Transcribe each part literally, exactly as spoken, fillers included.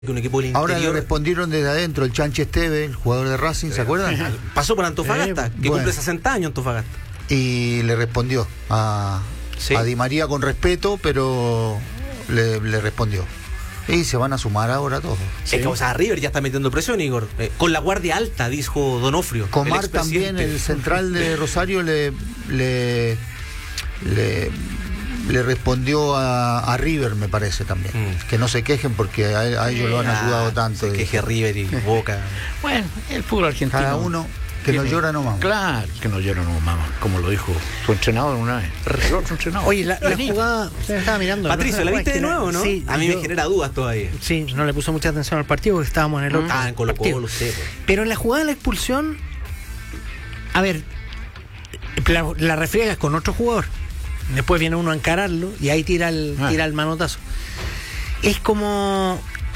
Un equipo del Ahora interior. le respondieron desde adentro el Chanche Esteve, el jugador de Racing, ¿se acuerdan? Pasó por Antofagasta, Eh, que bueno. cumple sesenta años Antofagasta. Y le respondió a, Sí. a Di María con respeto, pero le, le respondió. Y se van a sumar ahora todos. Sí. Es que, o sea, River ya está metiendo presión, Igor. Eh, con la guardia alta, dijo Donofrio. Comar el también, el central de Rosario, le le, le, le respondió a, a River, me parece también. Mm. Que no se quejen porque a, a ellos lo han Ah, ayudado tanto. Se queje River y Boca. Bueno, el fútbol argentino. Cada uno que no tiene- llora no mama. Claro, que no llora no mama, como lo dijo su entrenador una vez. El otro entrenador. Oye, la, la Benítez. jugada, se estaba mirando. Patricio, ¿la viste de que era- nuevo, no? Sí, A mí yo- me genera dudas todavía. Sí, no le puso mucha atención al partido porque estábamos en el otro Ah, en Colo partido. Colo, usted. Pues. Pero en la jugada de la expulsión, a ver, la, la refriegas con otro jugador. Después viene uno a encararlo y ahí tira el, Ah. tira el manotazo. Es como...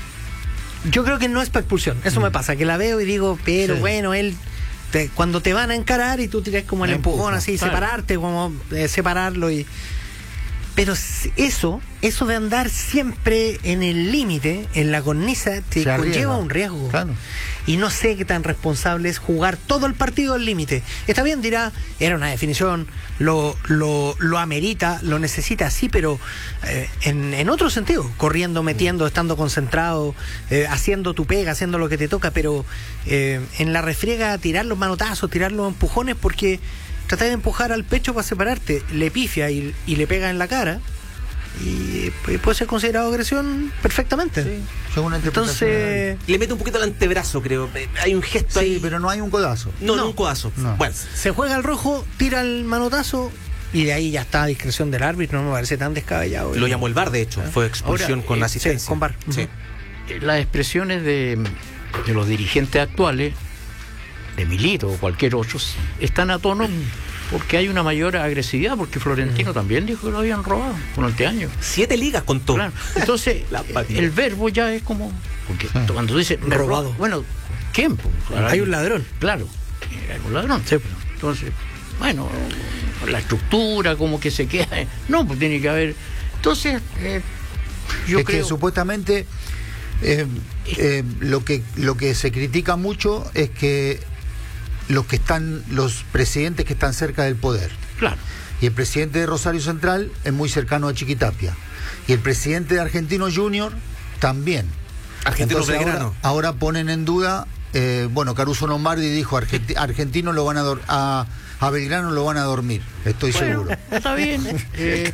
Yo creo que no es para expulsión. Eso me pasa, que la veo y digo, pero Sí. bueno, él... te- cuando te van a encarar y tú tiras como el La empujón empuja, así, claro. separarte, como eh, separarlo y... Pero s- eso, eso de andar siempre en el límite, en la cornisa, te Se arriesga. conlleva un riesgo. Claro. Y no sé qué tan responsable es jugar todo el partido al límite. Está bien, dirá, era una definición, lo, lo, lo amerita, lo necesita, sí, pero eh, en, en otro sentido, corriendo, metiendo, estando concentrado, eh, haciendo tu pega, haciendo lo que te toca, pero eh, en la refriega tirar los manotazos, tirar los empujones, porque tratar de empujar al pecho para separarte, le pifia y, y le pega en la cara, y eh, puede ser considerado agresión perfectamente. Según la interpretación. Entonces... Le mete un poquito al antebrazo, creo. Eh, Hay un gesto Sí, ahí. pero no hay un codazo. No, no, No. un codazo. No. Bueno, Se juega el rojo, tira el manotazo y de ahí ya está a discreción del árbitro. No me parece tan descabellado. lo llamó el V A R, de hecho. Fue expulsión Ahora, con eh, asistencia. sí, con V A R. Sí. Las expresiones de, de los dirigentes actuales, de Milito o cualquier otro, están a tono porque hay una mayor agresividad, porque Florentino también dijo que lo habían robado durante años. Siete ligas contó. Claro. Entonces, La empatía. el verbo ya es como... Porque Sí. cuando tú dices me Robado. roba- bueno, ¿quién? Pues, Hay un ladrón. Claro, hay un ladrón. Sí, pero, entonces, bueno, la estructura, como que se queda... No, pues tiene que haber... Entonces, eh, yo es creo... que supuestamente eh, eh, lo que lo que se critica mucho es que los que están los presidentes que están cerca del poder, Claro. y el presidente de Rosario Central es muy cercano a Chiquitapia, y el presidente de Argentino Junior también. Argentino Entonces ahora, Belgrano. ahora ponen en duda, eh, bueno, Caruso Lombardi dijo Argenti- Argentino lo van a dor- a, a Belgrano lo van a dormir, estoy Bueno, seguro. está bien. Eh,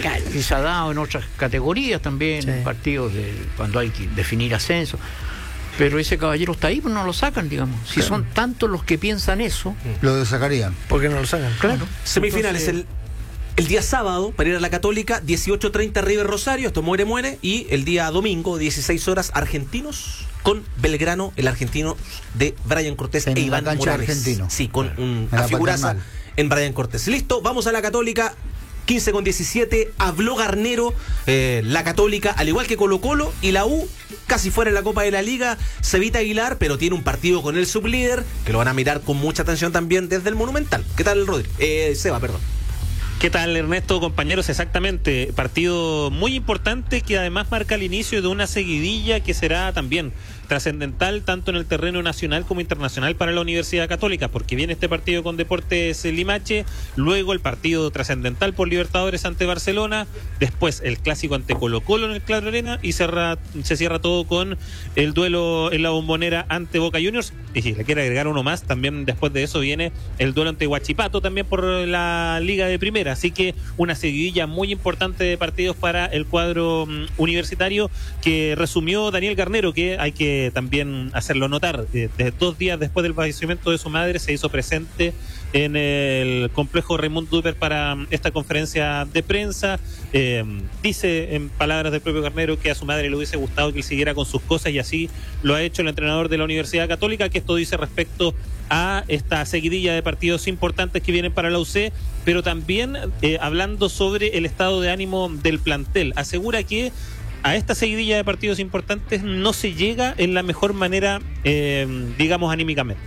y se ha dado en otras categorías también, Sí. partidos de cuando hay que definir ascenso. Pero ese caballero está ahí, pues no lo sacan, digamos. Si Claro. son tantos los que piensan eso, Lo sacarían. ¿Por qué no lo sacan? claro. Semifinales Entonces, el, el día sábado para ir a la Católica, dieciocho treinta River Rosario, esto muere, muere. Y el día domingo, dieciséis horas, Argentinos con Belgrano, el argentino de Brian Cortés En e la Iván cancha de Morales. Argentino. Sí, con un, En la una figuraza paternal. en Brian Cortés. Listo, vamos a la Católica. quince con diecisiete, habló Garnero, eh, la Católica, al igual que Colo Colo y la U, casi fuera en la Copa de la Liga, Cevita Aguilar, pero tiene un partido con el sublíder, que lo van a mirar con mucha atención también desde el Monumental. ¿Qué tal, Rodri? Eh, Seba, perdón. ¿Qué tal, Ernesto, compañeros? Exactamente, partido muy importante que además marca el inicio de una seguidilla que será también trascendental tanto en el terreno nacional como internacional para la Universidad Católica, porque viene este partido con Deportes Limache, luego el partido trascendental por Libertadores ante Barcelona, después el clásico ante Colo Colo en el Claro Arena y cerra, se cierra todo con el duelo en la Bombonera ante Boca Juniors. Y si le quiere agregar uno más, también después de eso viene el duelo ante Huachipato también por la Liga de Primera, así que una seguidilla muy importante de partidos para el cuadro um, universitario que resumió Daniel Garnero, que hay que también hacerlo notar, eh, de dos días después del fallecimiento de su madre se hizo presente en el complejo Raymond Duper para um, esta conferencia de prensa. Eh, dice en palabras del propio Garnero que a su madre le hubiese gustado que él siguiera con sus cosas y así lo ha hecho el entrenador de la Universidad Católica, que esto dice respecto a esta seguidilla de partidos importantes que vienen para la U C, pero también eh, hablando sobre el estado de ánimo del plantel. Asegura que a esta seguidilla de partidos importantes no se llega en la mejor manera, eh, digamos, anímicamente.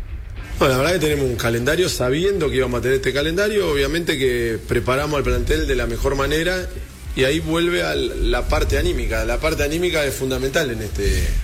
No, la verdad que tenemos un calendario sabiendo que íbamos a tener este calendario, obviamente que preparamos al plantel de la mejor manera y ahí vuelve a la parte anímica. La parte anímica es fundamental en este